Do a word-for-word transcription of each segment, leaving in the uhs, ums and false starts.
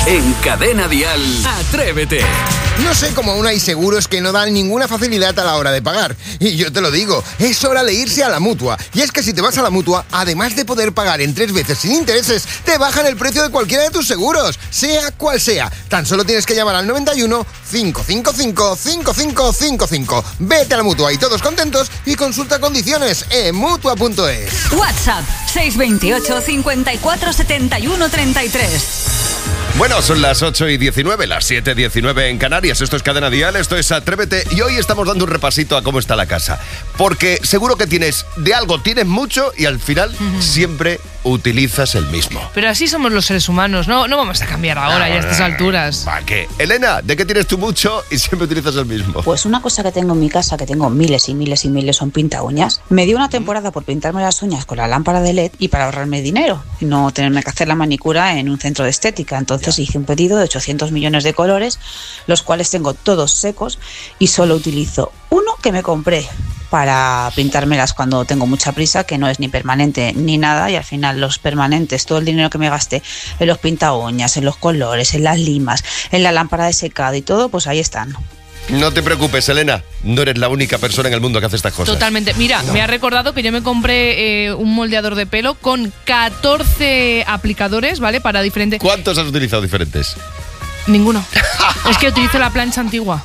En Cadena Dial, Atrévete. No sé cómo aún hay seguros que no dan ninguna facilidad a la hora de pagar. Y yo te lo digo, es hora de irse a la Mutua. Y es que si te vas a la Mutua, además de poder pagar en tres veces sin intereses, te bajan el precio de cualquiera de tus seguros, sea cual sea. Tan solo tienes que llamar al noventa y uno, cinco cinco cinco, cinco cinco cinco cinco. Vete a la Mutua y todos contentos y consulta condiciones en mutua punto es. WhatsApp seis dos ocho, cinco cuatro, siete uno, tres tres. Bueno, son las ocho y diecinueve, las siete y diecinueve en Canarias. Esto es Cadena Dial, esto es Atrévete. Y hoy estamos dando un repasito a cómo está la casa. Porque seguro que tienes, de algo tienes mucho y al final uh-huh. siempre utilizas el mismo. Pero así somos los seres humanos, no, no vamos a cambiar ahora ah, y a estas alturas. ¿Para qué? Elena, ¿de qué tienes tú mucho y siempre utilizas el mismo? Pues una cosa que tengo en mi casa, que tengo miles y miles y miles, son pinta uñas. Me dio una temporada por pintarme las uñas con la lámpara de L E D y para ahorrarme dinero, y no tenerme que hacer la manicura en un centro de estética. Entonces ya. hice un pedido de ochocientos millones de colores, los cuales tengo todos secos y solo utilizo uno que me compré para pintármelas cuando tengo mucha prisa, que no es ni permanente ni nada, y al final los permanentes, todo el dinero que me gasté en los pinta uñas, en los colores, en las limas, en la lámpara de secado y todo, pues ahí están. No te preocupes, Elena, no eres la única persona en el mundo que hace estas cosas. Totalmente. Mira, no. me ha recordado que yo me compré eh, un moldeador de pelo con catorce aplicadores, ¿vale? Para diferentes... ¿Cuántos has utilizado diferentes? Ninguno. Es que utilizo la plancha antigua.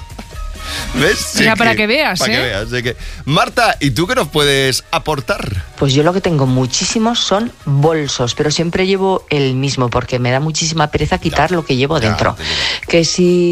¿Ves? O sea, para que veas, para ¿eh? que veas, que... Marta, ¿y tú qué nos puedes aportar? Pues yo lo que tengo muchísimos son bolsos, pero siempre llevo el mismo porque me da muchísima pereza quitar ya, lo que llevo ya, dentro. Que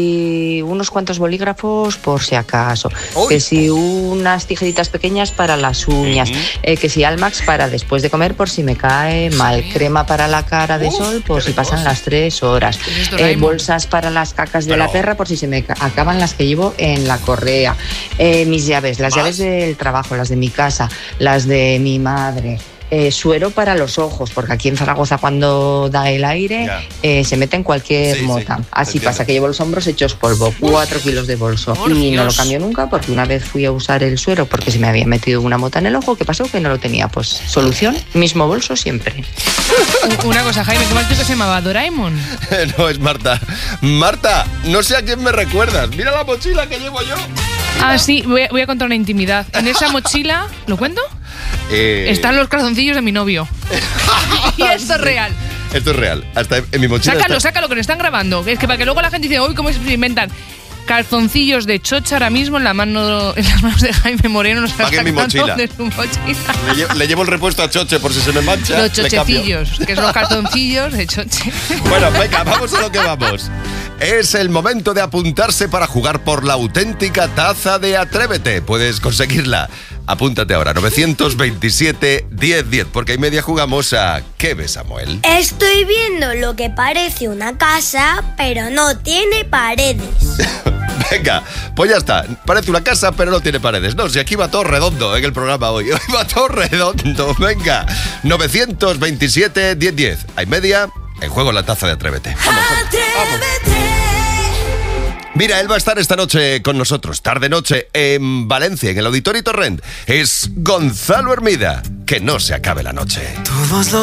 si unos cuantos bolígrafos por si acaso, Uy. que si unas tijeritas pequeñas para las uñas, uh-huh. eh, que si Almax para después de comer por si me cae mal, crema para la cara de Uf, sol por si pasan las tres horas, eh, bolsas para las cacas de pero... la perra por si se me acaban las que llevo en la correa, eh, mis llaves, las ¿Más? llaves del trabajo, las de mi casa, las de mi madre, eh, suero para los ojos, porque aquí en Zaragoza cuando da el aire eh, se mete en cualquier sí, mota. Sí, Así entiendo. Pasa que llevo los hombros hechos polvo, cuatro kilos de bolso. Por y Dios. No lo cambio nunca porque una vez fui a usar el suero porque se me había metido una mota en el ojo. ¿Qué pasó? Que no lo tenía. Pues solución, mismo bolso siempre. Una cosa, Jaime, ¿cómo has dicho que se llamaba? ¿Doraemon? No, es Marta. Marta, no sé a quién me recuerdas. Mira la mochila que llevo yo. Ah, sí, voy a, voy a contar una intimidad. En esa mochila, ¿lo cuento? Eh... Están los calzoncillos de mi novio. Y esto es real. Esto es real. Hasta en mi mochila. Sácalo, está... sácalo, que lo están grabando. Es que para que luego la gente dice, uy, ¿cómo se inventan? Calzoncillos de chocha ahora mismo en la mano, en las manos de Jaime Moreno. Nos Pague mi mochila. De su mochila. Le, llevo, le llevo el repuesto a Choche por si se me mancha. Los chochecillos, que son los calzoncillos de Choche. Bueno, venga, vamos a lo que vamos. Es el momento de apuntarse para jugar por la auténtica taza de Atrévete. Puedes conseguirla. Apúntate ahora, nueve dos siete, diez diez, porque hay media jugamos a ¿Qué ves, Samuel? Estoy viendo lo que parece una casa, pero no tiene paredes. Venga, pues ya está. Parece una casa, pero no tiene paredes. No, si aquí va todo redondo en el programa hoy. Hoy va todo redondo. Venga, nueve dos siete, diez diez. Hay media, en juego la taza de Atrévete. Vamos, vamos. Mira, él va a estar esta noche con nosotros, tarde-noche, en Valencia, en el Auditorio Torrent. Es Gonzalo Hermida. Que no se acabe la noche. Todos los